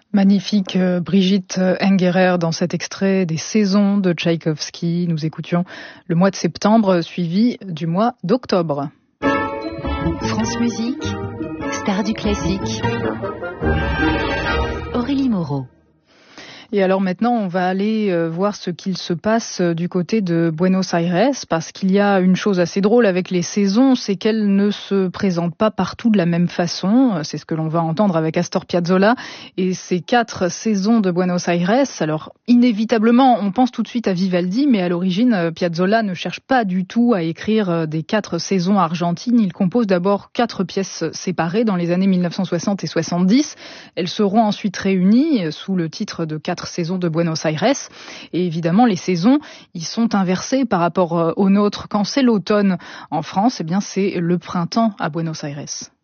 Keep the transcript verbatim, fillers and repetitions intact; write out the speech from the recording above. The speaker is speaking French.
Magnifique euh, Brigitte Engerer dans cet extrait des saisons de Tchaïkovski. Nous écoutions le mois de septembre suivi du mois d'octobre. France Musique, star du classique. Aurélie Moreau. Et alors maintenant, on va aller euh, voir ce qu'il se passe euh, du côté de Buenos Aires, parce qu'il y a une chose assez drôle avec les saisons, c'est qu'elles ne se présentent pas partout de la même façon. C'est ce que l'on va entendre avec Astor Piazzolla et ces quatre saisons de Buenos Aires. Alors inévitablement, on pense tout de suite à Vivaldi, mais à l'origine, Piazzolla ne cherche pas du tout à écrire des quatre saisons argentines. Il compose d'abord quatre pièces séparées dans les années mille neuf cent soixante et soixante-dix. Elles seront ensuite réunies sous le titre de quatre saisons de Buenos Aires. Et évidemment, les saisons, ils sont inversés par rapport aux nôtres. Quand c'est l'automne en France, eh bien, c'est le printemps à Buenos Aires.